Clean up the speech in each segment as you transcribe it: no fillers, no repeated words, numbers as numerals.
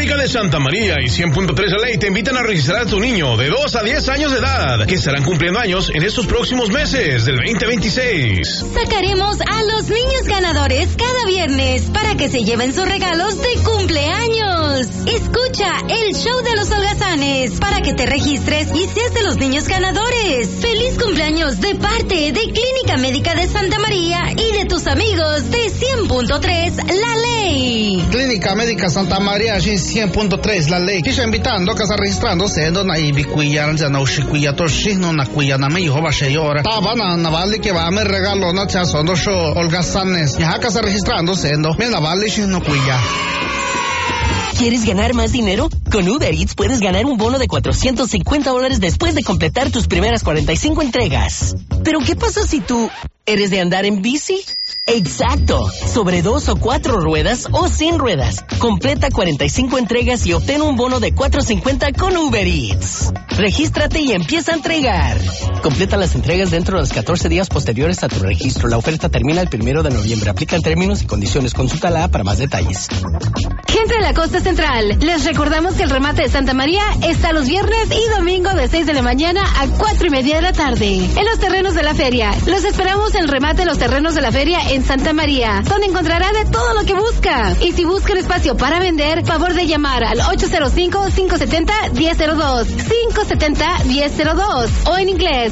Médica de Santa María y 100.3 La Ley te invitan a registrar a tu niño de 2 a 10 años de edad, que estarán cumpliendo años en estos próximos meses del 2026. Sacaremos a los niños ganadores cada viernes para que se lleven sus regalos de cumpleaños. Escucha el show de los holgazanes para que te registres y seas de los niños ganadores. ¡Feliz cumpleaños de parte de Clínica Médica de Santa María y de tus amigos de 100.3 La Ley! Clínica Médica Santa Maria 100.3 La Ley. Kisha invitando a casa registrando sendo na ibikuya na ushikuya toshino na kuya na me Jehová Sheyora. Tabana na vale que va a me regalo na chasondo show holgazanes. Ya casa registrando sendo me na vale shino kuya. ¿Quieres ganar más dinero? Con Uber Eats puedes ganar un bono de $450 después de completar tus primeras 45 entregas. ¿Pero qué pasa si tú eres de andar en bici? ¡Exacto! Sobre 2 o 4 ruedas o sin ruedas. Completa 45 entregas y obtén un bono de $450 con Uber Eats. Regístrate y empieza a entregar. Completa las entregas dentro de los 14 días posteriores a tu registro. La oferta termina el 1 de noviembre. Aplican términos y condiciones. Consulta la para más detalles. Gente de la Costa Central, les recordamos que el remate de Santa María está los viernes y domingo de 6 de la mañana a 4:30 de la tarde en los terrenos de la feria. Los esperamos en el remate de los terrenos de la feria en Santa María, donde encontrará de todo lo que busca. Y si busca un espacio para vender, favor de llamar al 805-570-1002, 570-1002, o en inglés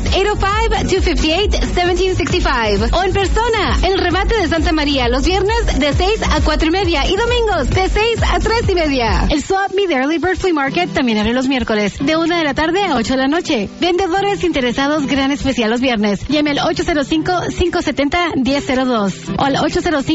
805-258-1765, o en persona, el remate de Santa María los viernes de 6 a 4:30 y domingos de 6 a 3:30. El Swap Me The Early Bird Flea Market también abre los miércoles de 1 de la tarde a 8 de la noche. Vendedores interesados, gran especial los viernes. Llame al 805-570-1002 o al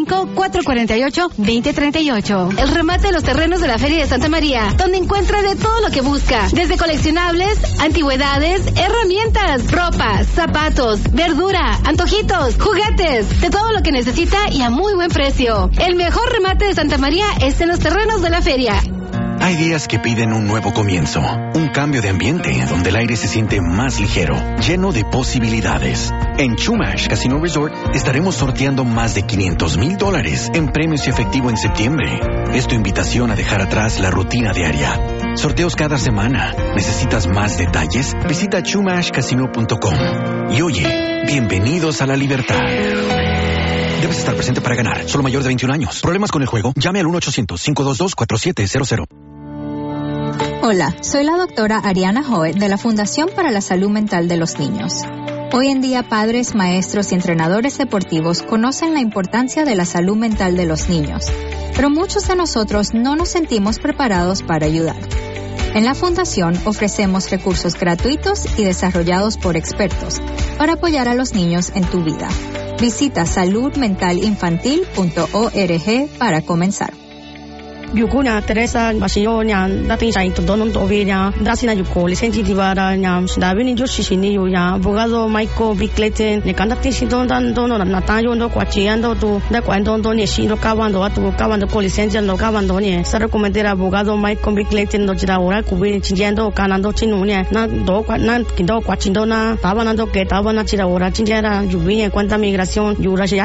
805-448-2038. El remate de los terrenos de la Feria de Santa María, donde encuentra de todo lo que busca, desde coleccionables, antigüedades, herramientas, ropa, zapatos, verdura, antojitos, juguetes, de todo lo que necesita y a muy buen precio. El mejor remate de Santa María es en los terrenos de la feria. Hay días que piden un nuevo comienzo, un cambio de ambiente donde el aire se siente más ligero, lleno de posibilidades. En Chumash Casino Resort estaremos sorteando más de $500,000 en premios y efectivo en septiembre. Es tu invitación a dejar atrás la rutina diaria. Sorteos cada semana. ¿Necesitas más detalles? Visita chumashcasino.com. Y oye, bienvenidos a la libertad. Debes estar presente para ganar. Solo mayor de 21 años. ¿Problemas con el juego? Llame al 1-800-522-4700. Hola, soy la doctora Ariana Hoet de la Fundación para la Salud Mental de los Niños. Hoy en día, padres, maestros y entrenadores deportivos conocen la importancia de la salud mental de los niños, pero muchos de nosotros no nos sentimos preparados para ayudar. En la Fundación ofrecemos recursos gratuitos y desarrollados por expertos para apoyar a los niños en tu vida. Visita saludmentalinfantil.org para comenzar. Yukuna Teresa Basionia, dating sa ito doon tovia, dasina yuko, lisensi divara niya, dabi ni Josh sini ya, abogado Michael Bickleten, ni kandating si don na tayo no kwachiando tu, da kwando ni sino kawando ko lisensi no kawando ni, sa recomendera abogado Michael Bickleten no jira ora kubi chinjando kanando chinunya, na kindo kwachindo na, tabana jira ora chinjara, yubi en cuenta migración, yura